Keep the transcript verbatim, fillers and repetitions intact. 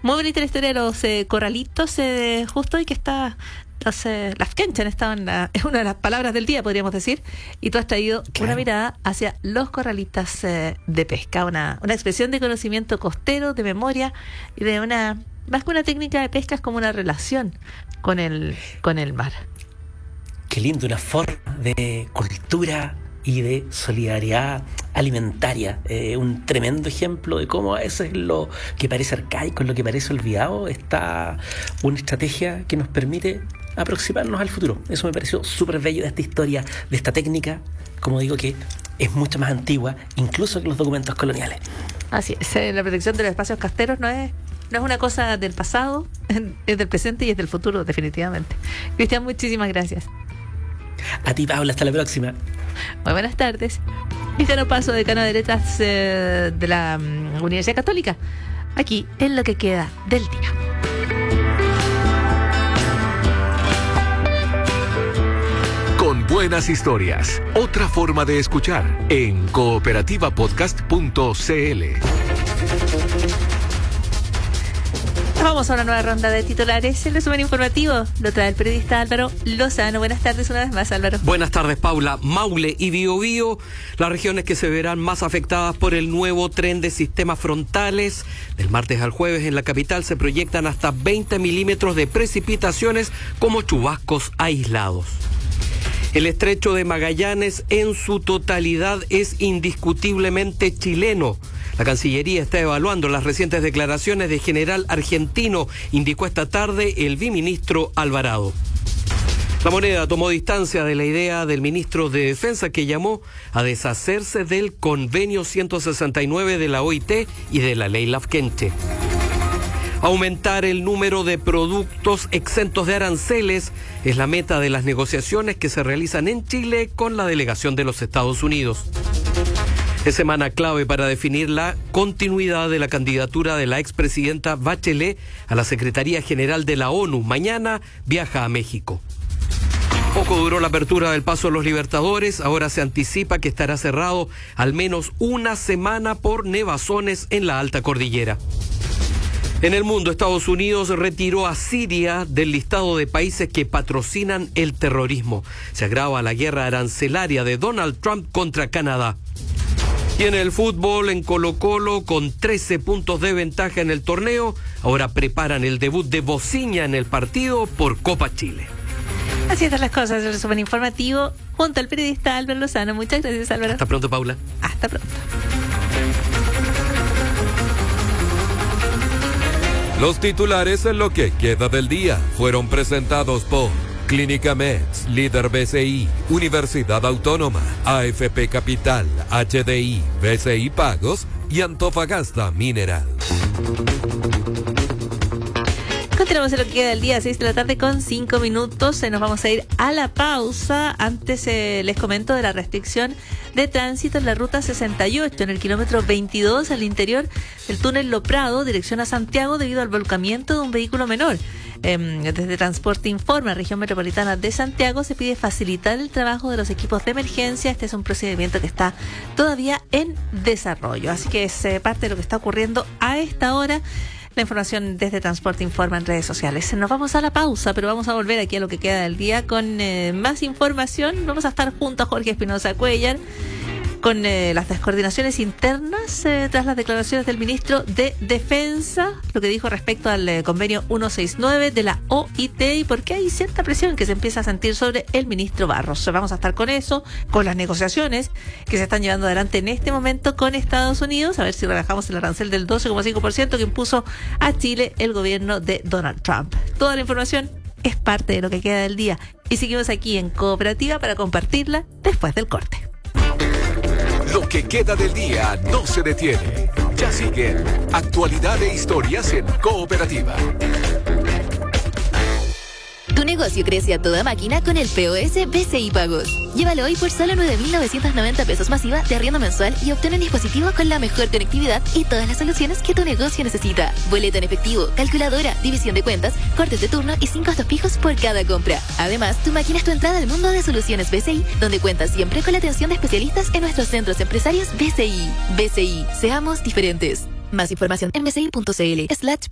Muy bonita la historia de los eh, corralitos, eh, justo hoy que está... Entonces, las kenchen estaban, es una de las palabras del día, podríamos decir, y tú has traído claro. una mirada hacia los corralitos eh, de pesca, una, una expresión de conocimiento costero, de memoria y de una, más que una técnica de pesca, es como una relación con el, con el mar. Qué lindo, una forma de cultura y de solidaridad alimentaria, eh, un tremendo ejemplo de cómo a veces lo que parece arcaico, lo que parece olvidado, está una estrategia que nos permite aproximarnos al futuro. Eso me pareció súper bello de esta historia, de esta técnica, como digo, que es mucho más antigua, incluso que los documentos coloniales. Así es, eh, la protección de los espacios costeros no es, no es una cosa del pasado, es del presente y es del futuro, definitivamente. Cristian, muchísimas gracias. A ti, Paula, hasta la próxima. Muy buenas tardes. Cristiano Paso, decano de Letras eh, de la um, Universidad Católica, aquí en Lo que queda del día. Con buenas historias, otra forma de escuchar en cooperativa podcast punto c l. Vamos a una nueva ronda de titulares. El resumen informativo lo trae el periodista Álvaro Lozano. Buenas tardes una vez más, Álvaro. Buenas tardes, Paula. Maule y Biobío, las regiones que se verán más afectadas por el nuevo tren de sistemas frontales. Del martes al jueves en la capital se proyectan hasta veinte milímetros de precipitaciones como chubascos aislados. El estrecho de Magallanes en su totalidad es indiscutiblemente chileno. La Cancillería está evaluando las recientes declaraciones de general argentino, indicó esta tarde el viceministro Alvarado. La Moneda tomó distancia de la idea del ministro de Defensa que llamó a deshacerse del convenio ciento sesenta y nueve de la O I T y de la ley Lafkenche. Aumentar el número de productos exentos de aranceles es la meta de las negociaciones que se realizan en Chile con la delegación de los Estados Unidos. Es semana clave para definir la continuidad de la candidatura de la expresidenta Bachelet a la Secretaría General de la ONU. Mañana viaja a México. Poco duró la apertura del Paso de los Libertadores. Ahora se anticipa que estará cerrado al menos una semana por nevazones en la alta cordillera. En el mundo, Estados Unidos retiró a Siria del listado de países que patrocinan el terrorismo. Se agrava la guerra arancelaria de Donald Trump contra Canadá. Y en el fútbol, en Colo-Colo, con trece puntos de ventaja en el torneo, ahora preparan el debut de Bociña en el partido por Copa Chile. Así están las cosas, el resumen informativo junto al periodista Álvaro Lozano. Muchas gracias, Álvaro. Hasta pronto, Paula. Hasta pronto. Los titulares en Lo que queda del día fueron presentados por Clínica Meds, Líder B C I, Universidad Autónoma, A F P Capital, H D I, B C I Pagos y Antofagasta Mineral. Continuamos en Lo que queda del día, seis de la tarde con cinco minutos. Eh, nos vamos a ir a la pausa. Antes eh, les comento de la restricción de tránsito en la ruta sesenta y ocho, en el kilómetro veintidós, al interior del túnel Lo Prado, dirección a Santiago, debido al volcamiento de un vehículo menor. Eh, desde Transporte Informa, región metropolitana de Santiago, se pide facilitar el trabajo de los equipos de emergencia. Este es un procedimiento que está todavía en desarrollo, así que es eh, parte de lo que está ocurriendo a esta hora. La información desde Transporte Informa en redes sociales. Nos vamos a la pausa, pero vamos a volver aquí a Lo que queda del día con eh, más información. Vamos a estar junto a Jorge Espinosa Cuellar con eh, las descoordinaciones internas eh, tras las declaraciones del ministro de Defensa, lo que dijo respecto al eh, convenio ciento sesenta y nueve de la O I T y por qué hay cierta presión que se empieza a sentir sobre el ministro Barros. Vamos a estar con eso, con las negociaciones que se están llevando adelante en este momento con Estados Unidos, a ver si rebajamos el arancel del doce coma cinco por ciento que impuso a Chile el gobierno de Donald Trump. Toda la información es parte de Lo que queda del día y seguimos aquí en Cooperativa para compartirla después del corte. Lo que queda del día no se detiene. Ya siguen actualidad e historias en Cooperativa. Tu negocio crece a toda máquina con el P O S B C I Pagos. Llévalo hoy por solo nueve mil novecientos noventa pesos masiva de arriendo mensual y obtén un dispositivo con la mejor conectividad y todas las soluciones que tu negocio necesita. Boleto en efectivo, calculadora, división de cuentas, cortes de turno y sin costos fijos por cada compra. Además, tu máquina es tu entrada al mundo de soluciones B C I, donde cuentas siempre con la atención de especialistas en nuestros centros empresarios B C I. B C I, seamos diferentes. Más información en bci punto cl slash